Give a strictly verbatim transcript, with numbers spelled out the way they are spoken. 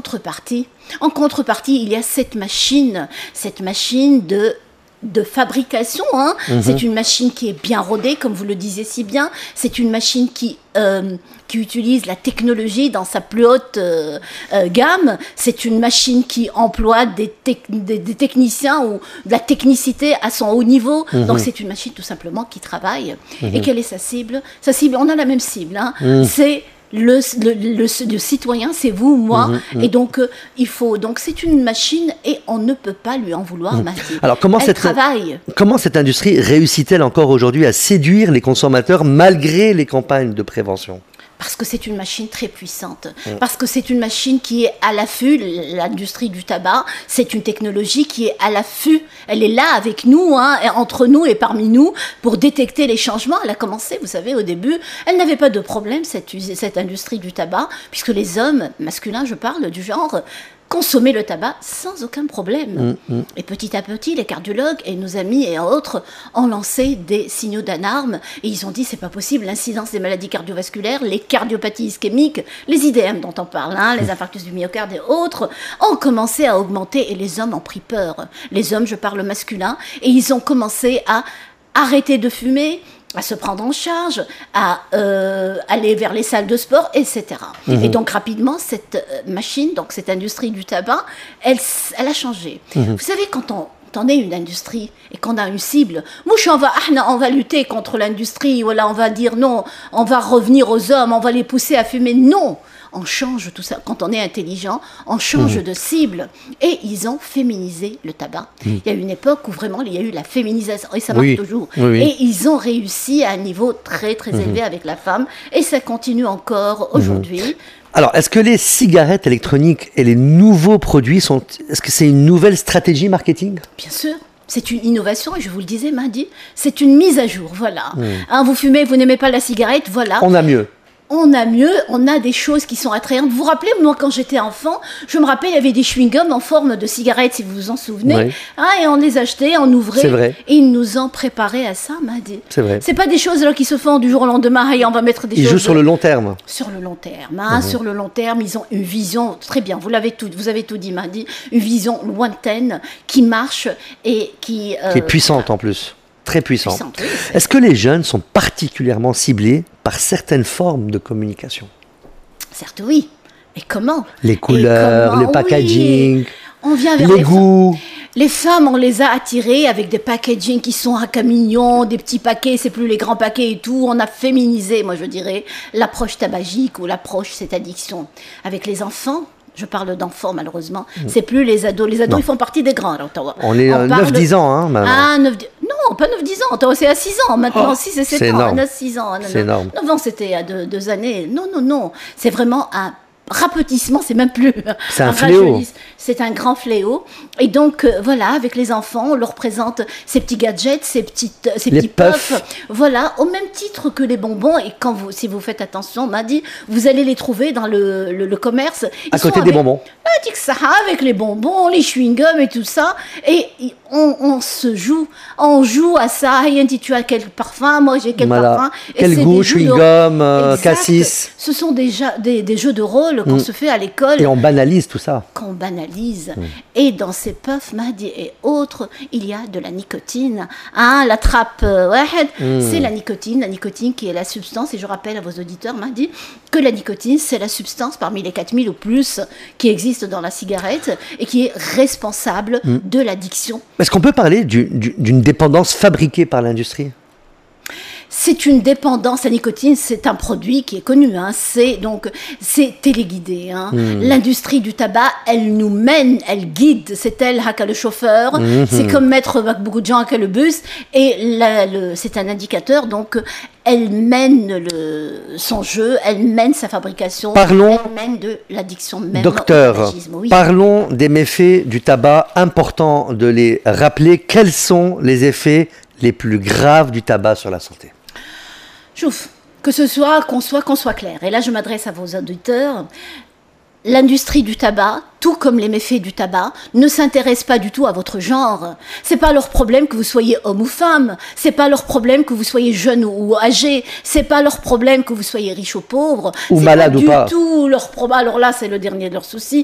contrepartie, en contrepartie, il y a cette machine, cette machine de de fabrication, hein. Mm-hmm. C'est une machine qui est bien rodée, comme vous le disiez si bien. C'est une machine qui, euh, qui utilise la technologie dans sa plus haute euh, euh, gamme. C'est une machine qui emploie des, tec- des, des techniciens ou de la technicité à son haut niveau. Mm-hmm. Donc c'est une machine tout simplement qui travaille. Mm-hmm. Et quelle est sa cible ? Sa cible, on a la même cible. Hein. Mm. C'est Le, le, le, le citoyen, c'est vous, moi, mmh, mmh. et donc euh, il faut. Donc c'est une machine et on ne peut pas lui en vouloir. Mmh. Alors comment Elle cette travaille. Comment cette industrie réussit-elle encore aujourd'hui à séduire les consommateurs malgré les campagnes de prévention ? Parce que c'est une machine très puissante, mmh. parce que c'est une machine qui est à l'affût, l'industrie du tabac, c'est une technologie qui est à l'affût, elle est là avec nous, hein, entre nous et parmi nous, pour détecter les changements. Elle a commencé, vous savez, au début, elle n'avait pas de problème, cette, cette industrie du tabac, puisque les hommes, masculins je parle, du genre, consommer le tabac sans aucun problème. Mmh, mmh. Et petit à petit, les cardiologues et nos amis et autres ont lancé des signaux d'alarme et ils ont dit c'est pas possible, l'incidence des maladies cardiovasculaires, les cardiopathies ischémiques, les I D M dont on parle, hein, les infarctus du myocarde et autres, ont commencé à augmenter et les hommes ont pris peur. Les hommes, je parle masculin, et ils ont commencé à arrêter de fumer, à se prendre en charge, à euh, aller vers les salles de sport, et cetera. Mmh. Et donc rapidement, cette euh, machine, donc cette industrie du tabac, elle, elle a changé. Mmh. Vous savez, quand on, quand on est une industrie et qu'on a une cible, mouche, on va, on va lutter contre l'industrie, voilà, on va dire non, on va revenir aux hommes, on va les pousser à fumer. Non, on change tout ça. Quand on est intelligent, on change mmh. de cible. Et ils ont féminisé le tabac. Mmh. Il y a eu une époque où vraiment il y a eu la féminisation, et ça marche oui. toujours. Oui, oui. Et ils ont réussi à un niveau très très mmh. élevé avec la femme, et ça continue encore aujourd'hui. Mmh. Alors, est-ce que les cigarettes électroniques et les nouveaux produits sont... Est-ce que c'est une nouvelle stratégie marketing ? Bien sûr. C'est une innovation, et je vous le disais, Mahdi, c'est une mise à jour, voilà. Mmh. Hein, vous fumez, vous n'aimez pas la cigarette, voilà. On a mieux. On a mieux, on a des choses qui sont attrayantes. Vous vous rappelez, moi, quand j'étais enfant, je me rappelle, il y avait des chewing-gums en forme de cigarettes, si vous vous en souvenez. Oui. Ah, et on les achetait, on ouvrait. C'est vrai. Et ils nous ont préparés à ça, Mahdi. C'est vrai. C'est pas des choses là, qui se font du jour au lendemain, et on va mettre des ils choses... Ils jouent sur le long terme. Sur le long terme, hein, mmh. sur le long terme, ils ont une vision, très bien, vous l'avez tout, vous avez tout dit, Mahdi, une vision lointaine, qui marche et qui... Euh, qui est puissante en plus. Très puissant. Puissante, oui, Est-ce que les jeunes sont particulièrement ciblés par certaines formes de communication ? Certes, oui. Et comment ? Les couleurs, comment, le packaging, oui. on vient vers les, les goûts. Femmes. Les femmes, on les a attirées avec des packaging qui sont à camion, des petits paquets, c'est plus les grands paquets et tout. On a féminisé, moi je dirais, l'approche tabagique ou l'approche cette addiction. Avec les enfants, je parle d'enfants malheureusement, mmh. c'est plus les ados. Les ados, non. ils font partie des grands. Alors, on est à neuf dix ans, hein, maintenant. Ah, neuf dix Non, pas neuf dix ans, c'est à six ans. Maintenant, oh, six et sept ans. Énorme. neuf six ans. C'est énorme. neuf ans, c'était à deux, deux années. Non, non, non. C'est vraiment un rapetissement, c'est même plus c'est un, un fléau. C'est un grand fléau. Et donc, euh, voilà, avec les enfants, on leur présente ces petits gadgets, ces, petites, ces petits puffs. puffs. Voilà, au même titre que les bonbons. Et quand vous, si vous faites attention, on m'a dit, vous allez les trouver dans le, le, le commerce. Ils à côté des avec, bonbons. Ça, avec les bonbons, les chewing-gums et tout ça. Et on, on se joue, on joue à ça. Hey, tu as quel parfum? Moi, j'ai quel voilà. parfum? Et quel goût? Chewing-gum, euh, cassis. Ce sont déjà des, des jeux de rôle qu'on mmh. se fait à l'école. Et on banalise tout ça. Qu'on banalise. Mmh. Et dans ces puffs, Mahdi et autres, il y a de la nicotine. Hein, la trappe, euh, ouais, mmh. c'est la nicotine. La nicotine qui est la substance, et je rappelle à vos auditeurs, Mahdi, que la nicotine, c'est la substance parmi les quatre mille ou plus qui existent dans la cigarette et qui est responsable mmh. de l'addiction. Est-ce qu'on peut parler du, du, d'une dépendance fabriquée par l'industrie ? C'est une dépendance à nicotine, c'est un produit qui est connu, hein. c'est donc c'est téléguidé. Hein. Mmh. L'industrie du tabac, elle nous mène, elle guide, c'est elle haka le chauffeur, mmh. c'est comme mettre beaucoup de gens haka le bus, et la, le, c'est un indicateur, donc elle mène le, son jeu, elle mène sa fabrication, parlons, elle mène de l'addiction même. Docteur, oui. Parlons des méfaits du tabac, important de les rappeler. Quels sont les effets les plus graves du tabac sur la santé? Chouf, que ce soit, qu'on soit, qu'on soit clair. Et là, je m'adresse à vos auditeurs. L'industrie du tabac, tout comme les méfaits du tabac, ne s'intéresse pas du tout à votre genre. C'est pas leur problème que vous soyez homme ou femme. C'est pas leur problème que vous soyez jeune ou, ou âgé. C'est pas leur problème que vous soyez riche ou pauvre. Ou c'est malade pas ou pas. Du tout leur problème. Alors là, c'est le dernier de leurs soucis.